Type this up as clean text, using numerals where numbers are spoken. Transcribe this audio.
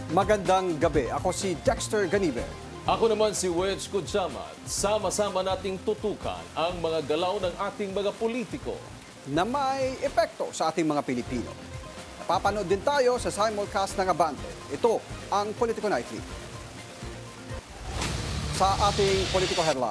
Magandang gabi. Ako si Dexter Ganive. Ako naman si Wedge Kudsamat. Sama-sama nating tutukan ang mga galaw ng ating mga politiko Na may epekto sa ating mga Pilipino. Napapanood din tayo sa simulcast ng Abante. Ito ang Politico Nightly. Sa ating Politico Headline.